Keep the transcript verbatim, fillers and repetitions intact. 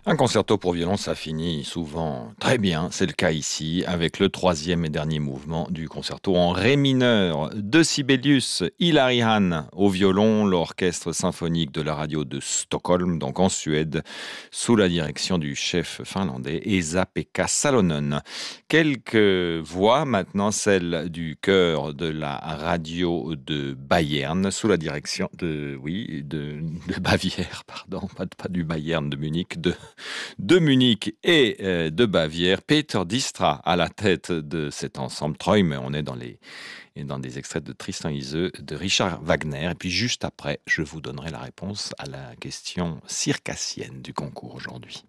Un concerto pour violon, ça finit souvent très bien. C'est le cas ici, avec le troisième et dernier mouvement du concerto en ré mineur de Sibelius, Hilary Hahn au violon, l'orchestre symphonique de la radio de Stockholm, donc en Suède, sous la direction du chef finlandais Esa-Pekka Salonen. Quelques voix maintenant, celle du chœur de la radio de Bayern, sous la direction de, oui, de, de Bavière, pardon, pas, pas du Bayern de Munich, de de Munich et euh, de Bavière. Peter Distra à la tête de cet ensemble. Träume, on est dans, les, dans des extraits de Tristan Iseult de Richard Wagner. Et puis juste après, je vous donnerai la réponse à la question circassienne du concours aujourd'hui.